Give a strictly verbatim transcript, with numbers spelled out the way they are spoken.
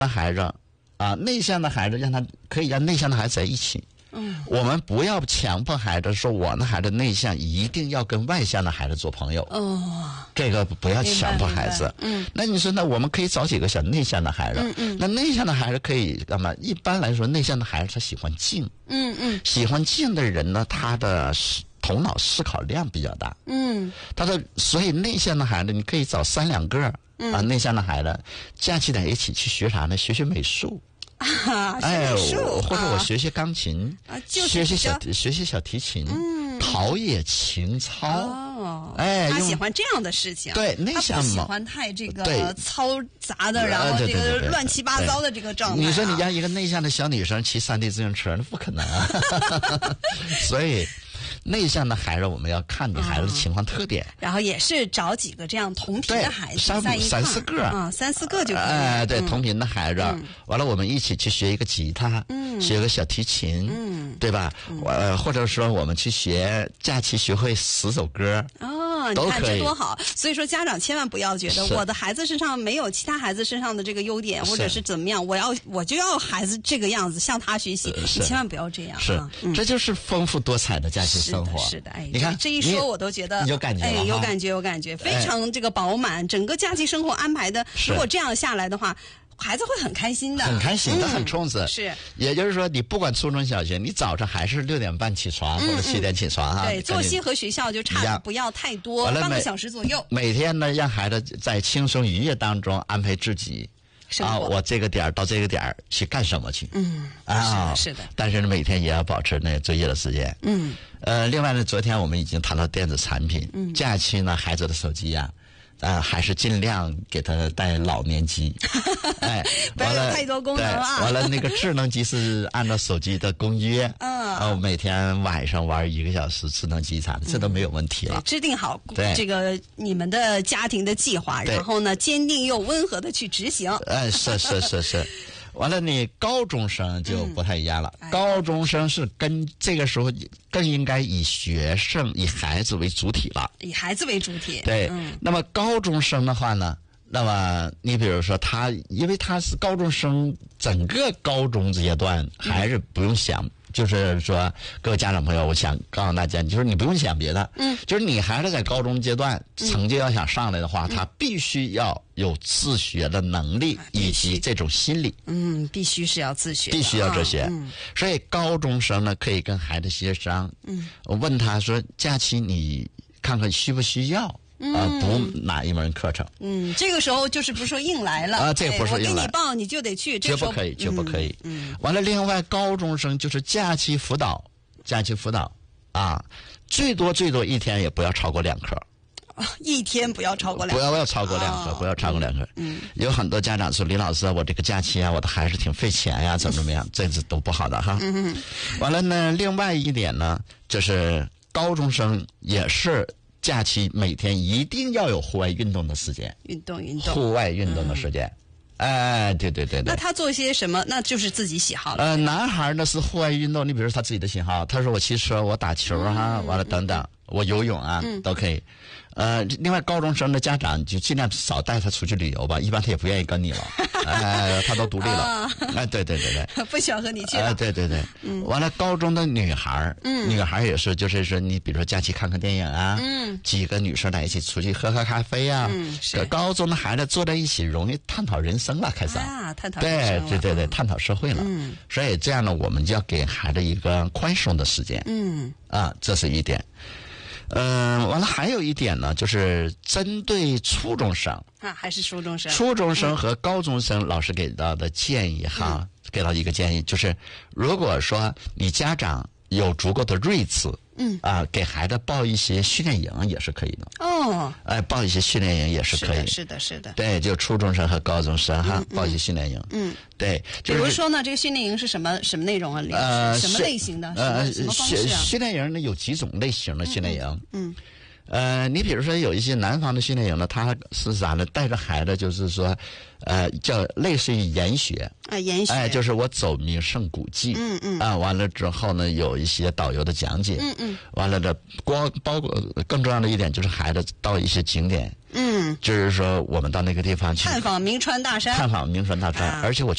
孩子啊，内向的孩子让他可以让内向的孩子在一起。嗯，我们不要强迫孩子说我的孩子内向一定要跟外向的孩子做朋友。哦，这个不要强迫孩子。嗯，那你说那我们可以找几个小内向的孩子。嗯嗯，那内向的孩子可以干嘛？一般来说，内向的孩子他喜欢静。嗯嗯，喜欢静的人呢，他的头脑思考量比较大。嗯，他的所以内向的孩子，你可以找三两个、嗯、啊，内向的孩子，假期在一起去学啥呢？学学美术。 啊， 哎， 我或者我学学钢琴，啊，就是学学小学学小提琴，嗯，陶冶情操。 哦，哎，他喜欢这样的事情， 对，内向嘛， 他不喜欢太这个嘈杂的，然后这个乱七八糟的这个状态、啊。 你说你让一个内向的小女生骑山地自行车，那不可能啊。所以。内向的孩子，我们要看你孩子的情况特点， 嗯、然后也是找几个这样同频的孩子在一块， 三四个啊、嗯，三四个就可以。 哎，对， 嗯、 同频的孩子，嗯、完了我们一起去学一个吉他，嗯，学一个小提琴，嗯，对吧？呃、嗯，或者说我们去学假期学会十首歌。 哦，你看这多好！所以说家长千万不要觉得我的孩子身上没有其他孩子身上的这个优点，或者是怎么样，我要我就要孩子这个样子向他学习，你千万不要这样。 是， 啊嗯、 这就是丰富多彩的假期生活。 是的，是的哎， 你看这一说我都觉得有感觉， 哎，有感觉，有感觉，非常这个饱满。整个假期生活安排的，如果这样下来的话。孩子会很开心的， 很开心，他、嗯、很充实。 是， 也就是说，你不管初中小学，你早上还是六点半起床、嗯、或者七点起床哈。 对，作息和学校就差不要太多，半个小时左右。 每天呢，让孩子在轻松愉悦当中安排自己。啊，我这个点儿到这个点儿去干什么去？嗯，啊， 是的，是的。 但是呢，每天也要保持那作业的时间。嗯，呃，另外呢，昨天我们已经谈到电子产品。嗯，假期呢，孩子的手机呀、啊。呃，还是尽量给他带老年机，哎， 不要有太多功能啊。 完了，那个智能机是按照手机的公约，嗯，然后每天晚上玩一个小时智能机啥的，这都没有问题了。 嗯、制定好这个你们的家庭的计划，然后呢，坚定又温和的去执行。 哎，是是是是。完了，你高中生就不太一样了。嗯、高中生是跟这个时候更应该以学生、以孩子为主体了。 以孩子为主体。 对。嗯、那么高中生的话呢，那么你比如说他，因为他是高中生，整个高中阶段还是不用想。嗯就是说，各位家长朋友，我想告诉大家，就是你不用想别的，嗯，就是你孩子在高中阶段成绩要想上来的话，嗯、他必须要有自学的能力以及这种心理， 嗯，必须是要自学， 必须要自学。嗯、所以高中生呢，可以跟孩子协商，嗯，我问他说，假期你看看需不需要。啊，补哪一门课程？ 嗯，这个时候就是不是说硬来了啊，这个不是硬来， 我给你报你就得去， 绝不可以，绝不可以。嗯，完了，另外高中生就是假期辅导，假期辅导啊，最多最多一天也不要超过两科。 一天不要超过两科， 不要要超过两科，不要超过两科。嗯，有很多家长说，李老师，我这个假期啊，我的孩子挺费钱呀，怎么怎么样，这是都不好的哈。嗯，完了呢，另外一点呢，就是高中生也是。假期每天一定要有户外运动的时间， 运动运动， 户外运动的时间，嗯、哎，对对对对。 那他做些什么？那就是自己喜好了。 呃，男孩呢是户外运动，你比如说他自己的喜好，他说我骑车，我打球哈，嗯、完了等等，我游泳啊，嗯、都可以。呃，另外高中生的家长就尽量少带他出去旅游吧，一般他也不愿意跟你了，哎，他都独立了，啊、哎，对对对对， 不喜欢和你去了， 哎，对对对，嗯，完了，高中的女孩，嗯，女孩也是，就是说你比如说假期看看电影啊，嗯，几个女生在一起出去喝喝咖啡啊，嗯，是，高中的孩子坐在一起容易探讨人生了，开始啊，探讨人生对对对对，探讨社会了，嗯，所以这样呢，我们就要给孩子一个宽松的时间，嗯，啊，这是一点。嗯、呃，完了还有一点呢，就是针对初中生啊，还是初中生， 初中生和高中生，老师给到的建议哈，嗯、给到一个建议，就是如果说你家长有足够的睿智，嗯啊，给孩子报一些训练营也是可以的哦，哎，报一些训练营也是可以， 是的，是的，是的， 对，就初中生和高中生哈，嗯、报一些训练营，嗯，对， 就是、比如说呢，这个训练营是什么什么内容啊？呃，什么类型的？呃，什么方式啊？ 训练营呢有几种类型的训练营，嗯。嗯呃，你比如说有一些南方的训练营呢，它是啥呢？带着孩子就是说，呃，叫类似于研学啊，研学， 哎，就是我走名胜古迹，嗯嗯，啊，完了之后呢，有一些导游的讲解，嗯嗯，完了的，光包括更重要的一点就是孩子到一些景点，嗯， 嗯， 就是说我们到那个地方去探访名川大山， 探访名川大山，啊、而且我。